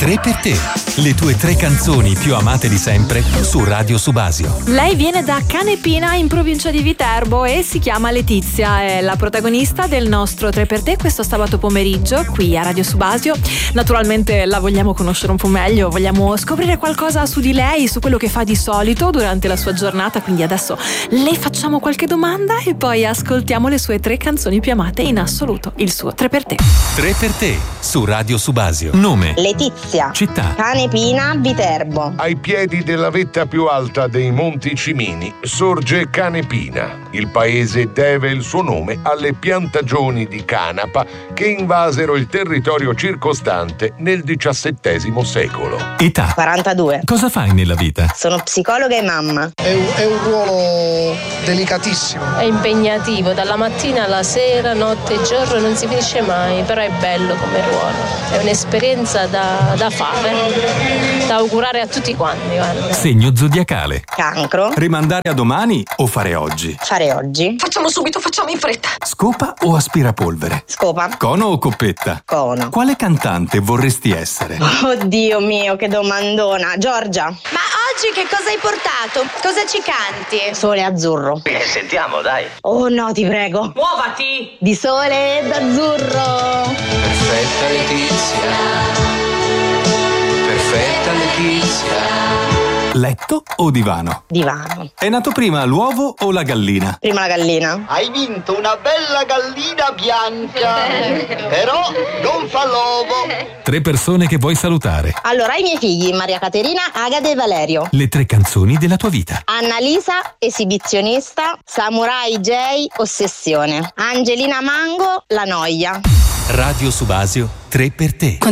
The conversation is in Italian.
3 per te. Le tue 3 canzoni più amate di sempre su Radio Subasio. Lei viene da Canepina in provincia di Viterbo e si chiama Letizia. È la protagonista del nostro 3 per te questo sabato pomeriggio qui a Radio Subasio. Naturalmente la vogliamo conoscere un po' meglio, vogliamo scoprire qualcosa su di lei, su quello che fa di solito durante la sua giornata. Quindi adesso le facciamo qualche domanda e poi ascoltiamo le sue 3 canzoni più amate in assoluto. Il suo 3 per te. 3 per te su Radio Subasio. Nome: Letizia. città: Canepina, Viterbo. Ai piedi della vetta più alta dei Monti Cimini sorge Canepina. Il paese deve il suo nome alle piantagioni di canapa che invasero il territorio circostante nel XVII secolo. età: 42. cosa fai nella vita? Sono psicologa e mamma. È un ruolo delicatissimo. È impegnativo, dalla mattina alla sera, notte e giorno, non si finisce mai, però è bello come ruolo. È un'esperienza da fare, da augurare a tutti quanti. Guarda. Segno zodiacale: Cancro. Rimandare a domani o fare oggi? Fare oggi. Facciamo subito, facciamo in fretta. Scopa o aspirapolvere? Scopa. Cono o coppetta? Cono. Quale cantante vorresti essere? Oddio mio, che domandona. Giorgia. Ma oggi che cosa hai portato? Cosa ci canti? Sole azzurro. Sentiamo, dai. Oh no, ti prego. Muovati! Di sole ed azzurro. Perfetta Letizia. Perfetta Letizia. Letto o divano? Divano. È nato prima l'uovo o la gallina? Prima la gallina. Hai vinto una bella gallina bianca, però non fa l'uovo. 3 persone che vuoi salutare. Allora, i miei figli, Maria Caterina, Agade e Valerio. Le 3 canzoni della tua vita. Annalisa, esibizionista. Samurai J, ossessione. Angelina Mango, la noia. Radio Subasio, 3 per te.